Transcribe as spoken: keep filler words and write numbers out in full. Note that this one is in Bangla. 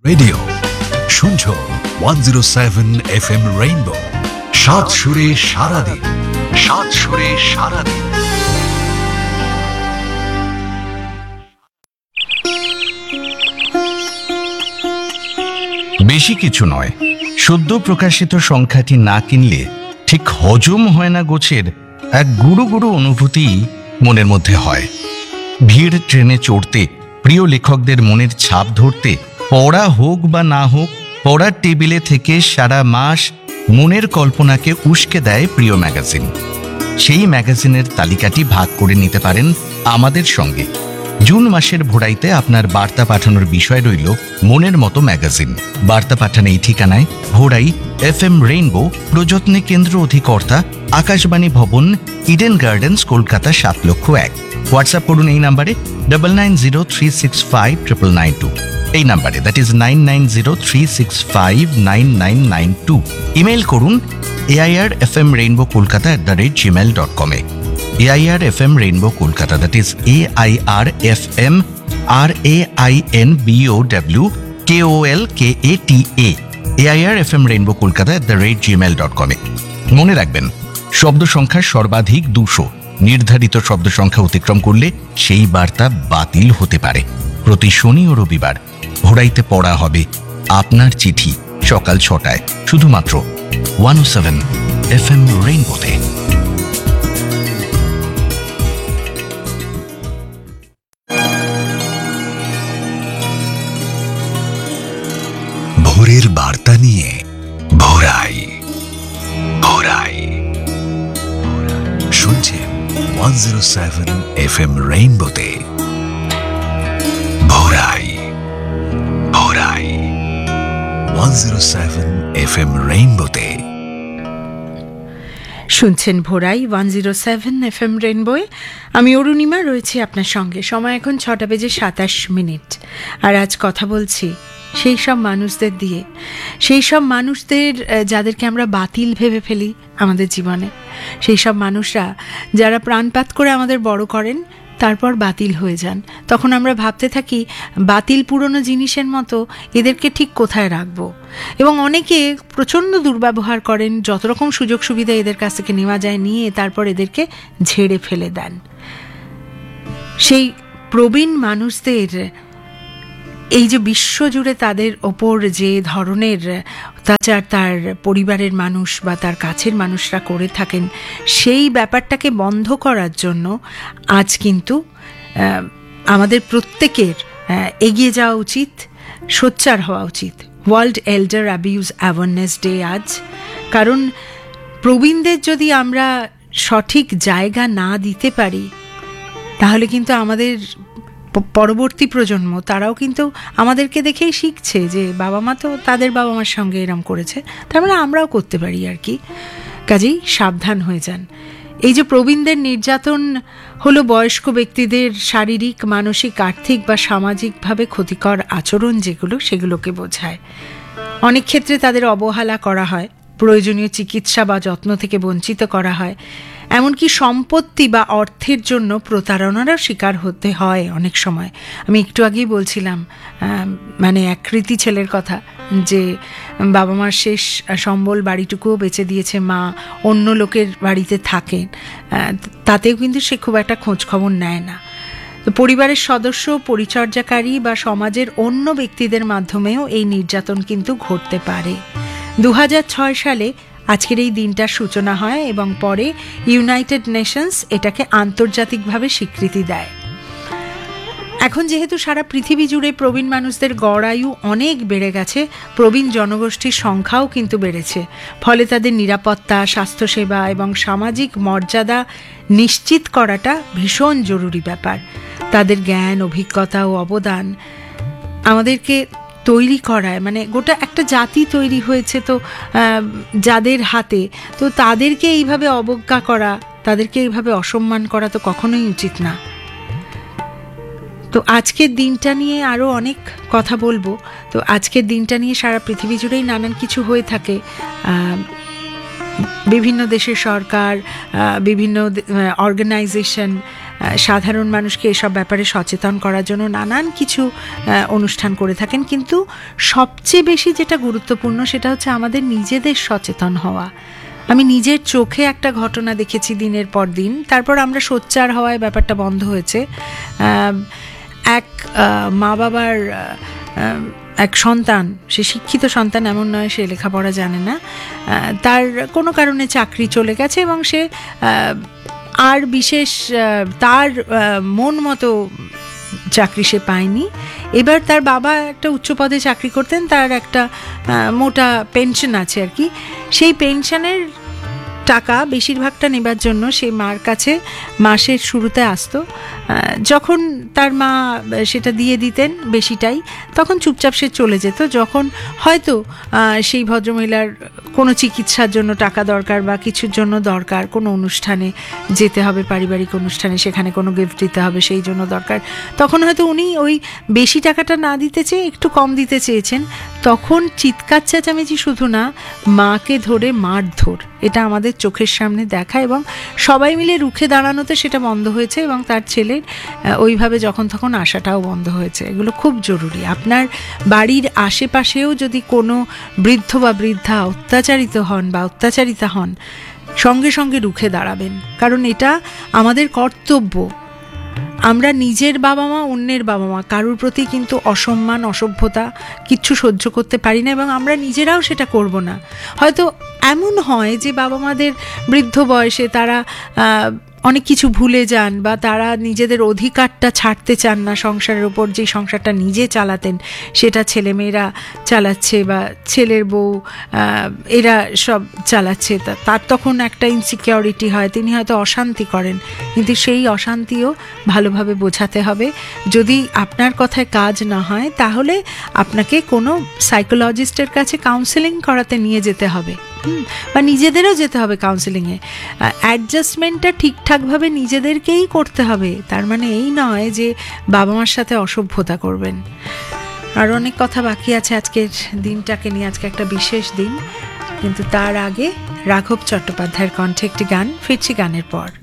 রেডিও শুনছো one zero seven F M rainbow, সাত সুরে সারাদিন, সাত সুরে সারাদিন। বেশি কিছু নয়, সদ্য প্রকাশিত সংখ্যাটি না কিনলে ঠিক হজম হয় না গোছের এক গুরু গুরু অনুভূতি মনের মধ্যে হয়। ভিড় ট্রেনে চড়তে, প্রিয় লেখকদের মনের ছাপ ধরতে, পড়া হোক বা না হোক, পড়ার টেবিলে থেকে সারা মাস মনের কল্পনাকে উস্কে দেয় প্রিয় ম্যাগাজিন। সেই ম্যাগাজিনের তালিকাটি ভাগ করে নিতে পারেন আমাদের সঙ্গে। জুন মাসের ভোরাইতে আপনার বার্তা পাঠানোর বিষয় রইল মনের মতো ম্যাগাজিন। বার্তা পাঠান এই ঠিকানায়: ভোরাই, এফ এম রেইনবো, প্রযত্নে কেন্দ্র অধিকর্তা, আকাশবাণী ভবন, ইডেন গার্ডেন্স, কলকাতা সাত লক্ষ এক। হোয়াটসঅ্যাপ করুন এই নাম্বারে double nine zero three six five triple nine two. এই নাম্বারে, that is nine nine zero three six five nine nine nine two. Email করুন AIR F M rainbow Kolkata at the rate Gmail dot কমে। AIR F M rainbow Kolkata, that is A I R F M R A I N B O W K O L K A T A, AIR F M rainbow Kolkata at the rate Gmail dot কমে। মনে রাখবেন, শব্দ সংখ্যা সর্বাধিক দুশো। নির্ধারিত শব্দ সংখ্যা অতিক্রম করলে সেই বার্তা বাতিল হতে পারে। প্রতি শনি ও রবিবার ভোরাইতে পড়া হবে আপনার চিঠি সকাল ছটায়, শুধুমাত্র ওয়ান ও সেভেন এফ এম রেইনবোতে। ভোরের বার্তা নিয়ে ভোরাই ভোরাই শুনছেন one zero seven F M রেইনবোতে। ভোরাই ভোরাই one zero seven F M রেইনবোতে শুনছেন ভোরাই one zero seven F M রেইনবোয়। আমি অরুণিমা রয়েছি আপনার সঙ্গে। সময় এখন ছটা বেজে সাতাশ মিনিট। আর আজ কথা বলছি সেই সব মানুষদের দিয়ে, সেই সব মানুষদের যাদেরকে আমরা বাতিল ভেবে ফেলি আমাদের জীবনে। সেই সব মানুষরা যারা প্রাণপাত করে আমাদের বড় করেন, তারপর বাতিল হয়ে যান। তখন আমরা ভাবতে থাকি বাতিল পুরনো জিনিসের মতো এদেরকে ঠিক কোথায় রাখবো। এবং অনেকে প্রচণ্ড দুর্ব্যবহার করেন, যত রকম সুযোগ সুবিধা এদের কাছ থেকে নেওয়া যায় নিয়ে তারপর এদেরকে ঝেড়ে ফেলে দেন। সেই প্রবীণ মানুষদের এই যে বিশ্বজুড়ে তাদের ওপর যে ধরনের অত্যাচার তার পরিবারের মানুষ বা তার কাছের মানুষরা করে থাকেন, সেই ব্যাপারটাকে বন্ধ করার জন্য আজ কিন্তু আমাদের প্রত্যেকের এগিয়ে যাওয়া উচিত, সোচ্চার হওয়া উচিত। ওয়ার্ল্ড এল্ডার অ্যাবিউজ অ্যাওয়ারনেস ডে আজ। কারণ প্রবীণদের যদি আমরা সঠিক জায়গা না দিতে পারি, তাহলে কিন্তু আমাদের পরবর্তী প্রজন্ম তারাও কিন্তু আমাদেরকে দেখেই শিখছে যে বাবা মা তো তাদের বাবা মার সঙ্গে এরম করেছে, তার মানে আমরাও করতে পারি আর কি। কাজেই সাবধান হয়ে যান। এই যে প্রবীণদের নির্যাতন হলো বয়স্ক ব্যক্তিদের শারীরিক, মানসিক, আর্থিক বা সামাজিকভাবে ক্ষতিকর আচরণ যেগুলো, সেগুলোকে বোঝায়। অনেক ক্ষেত্রে তাদের অবহেলা করা হয়, প্রয়োজনীয় চিকিৎসা বা যত্ন থেকে বঞ্চিত করা হয়, এমনকি সম্পত্তি বা অর্থের জন্য প্রতারণারও শিকার হতে হয় অনেক সময়। আমি একটু আগেই বলছিলাম মানে এক কৃতি ছেলের কথা, যে বাবা মার শেষ সম্বল বাড়িটুকুও বেচে দিয়েছে মা, অন্য লোকের বাড়িতে থাকেন, তাতেও কিন্তু সে খুব একটা খোঁজ খবর নেয় না। তো পরিবারের সদস্য, পরিচর্যাকারী বা সমাজের অন্য ব্যক্তিদের মাধ্যমেও এই নির্যাতন কিন্তু ঘটতে পারে। দু হাজার ছয় সালে আজকের এই দিনটার সূচনা হয় এবং পরে ইউনাইটেড নেশনস এটাকে আন্তর্জাতিকভাবে স্বীকৃতি দেয়। এখন যেহেতু সারা পৃথিবী জুড়ে প্রবীণ মানুষদের গড় আয়ু অনেক বেড়ে গেছে, প্রবীণ জনগোষ্ঠীর সংখ্যাও কিন্তু বেড়েছে। ফলে তাদের নিরাপত্তা, স্বাস্থ্যসেবা এবং সামাজিক মর্যাদা নিশ্চিত করাটা ভীষণ জরুরি ব্যাপার। তাদের জ্ঞান, অভিজ্ঞতা ও অবদান আমাদেরকে তৈরি করায়, মানে গোটা একটা জাতি তৈরি হয়েছে তো যাদের হাতে, তো তাদেরকে এইভাবে অবজ্ঞা করা, তাদেরকে এইভাবে অসম্মান করা তো কখনোই উচিত না। তো আজকের দিনটা নিয়ে আরও অনেক কথা বলবো। তো আজকের দিনটা নিয়ে সারা পৃথিবী জুড়েই নানান কিছু হয়ে থাকে। বিভিন্ন দেশের সরকার, বিভিন্ন অর্গানাইজেশন সাধারণ মানুষকে এসব ব্যাপারে সচেতন করার জন্য নানান কিছু আহ, অনুষ্ঠান করে থাকেন, কিন্তু সবচেয়ে বেশি যেটা গুরুত্বপূর্ণ সেটা হচ্ছে আমাদের নিজেদের সচেতন হওয়া। আমি নিজের চোখে একটা ঘটনা দেখেছি দিনের পর দিন, তারপর আমরা সোচ্চার হওয়ায় ব্যাপারটা বন্ধ হয়েছে। আহ, এক আহ, মা বাবার আহ, আহ, এক সন্তান, সে শিক্ষিত সন্তান এমন নয় সে লেখাপড়া জানে না, আহ, তার কোনো কারণে চাকরি চলে গেছে এবং সে আহ, আর বিশেষ আহ, তার আহ, মন মতো চাকরি সে পায়নি। এবার তার বাবা একটা উচ্চ পদে চাকরি করতেন, তার একটা আহ, মোটা পেনশন আছে আর কি। সেই পেনশনের টাকা বেশিরভাগটা নেবার জন্য সে মার কাছে মাসের শুরুতে আসতো। আহ, যখন তার মা সেটা দিয়ে দিতেন বেশিটাই, তখন চুপচাপ সে চলে যেত। যখন হয়তো আহ, সেই ভদ্রমহিলার কোনো চিকিৎসার জন্য টাকা দরকার বা কিছুর জন্য দরকার, কোনো অনুষ্ঠানে যেতে হবে, পারিবারিক অনুষ্ঠানে, সেখানে কোনো গিফট দিতে হবে সেই জন্য দরকার, তখন হয়তো উনি ওই বেশি টাকাটা না দিতে চেয়ে একটু কম দিতে চেয়েছেন। তখন চিৎকার চেঁচামেচি শুধু না, মাকে ধরে মারধর, এটা আমাদের চোখের সামনে দেখা, এবং সবাই মিলে রুখে দাঁড়ানোতে সেটা বন্ধ হয়েছে এবং তার ছেলের আহ, ওইভাবে যখন তখন আসাটাও বন্ধ হয়েছে। এগুলো খুব জরুরি। আপনার বাড়ির আশেপাশেও যদি কোনো বৃদ্ধ বা বৃদ্ধা অত্যাচারিত হন বা অত্যাচারিতা হন, সঙ্গে সঙ্গে রুখে দাঁড়াবেন, কারণ এটা আমাদের কর্তব্য। আমরা নিজের বাবা মা, অন্যের বাবা মা, কারুর প্রতি কিন্তু অসম্মান, অসভ্যতা কিচ্ছু সহ্য করতে পারি না, এবং আমরা নিজেরাও সেটা করব না। হয়তো এমন হয় যে বাবা মাদের বৃদ্ধ বয়সে তারা আহ, অনেক কিছু ভুলে যান, বা তারা নিজেদের অধিকারটা ছাড়তে চান না সংসারের ওপর, যে সংসারটা নিজে চালাতেন সেটা ছেলেমেয়েরা চালাচ্ছে বা ছেলের বউ আহ, এরা সব চালাচ্ছে। তা- তার তখন একটা ইনসিকিউরিটি হয়, তিনি হয়তো অশান্তি করেন, কিন্তু সেই অশান্তিও ভালোভাবে বোঝাতে হবে। যদি আপনার কথায় কাজ না হয় তাহলে আপনাকে কোনো সাইকোলজিস্টের কাছে কাউন্সেলিং করাতে নিয়ে যেতে হবে, হুম, বা নিজেদেরও যেতে হবে কাউন্সেলিংয়ে। অ্যাডজাস্টমেন্টটা ঠিকঠাকভাবে নিজেদেরকেই করতে হবে, তার মানে এই নয় যে বাবা মার সাথে অসভ্যতা করবেন। আর অনেক কথা বাকি আছে আজকের দিনটাকে নিয়ে, আজকে একটা বিশেষ দিন, কিন্তু তার আগে রাঘব চট্টোপাধ্যায়ের কণ্ঠে একটি গান, ফিরছি গানের পর।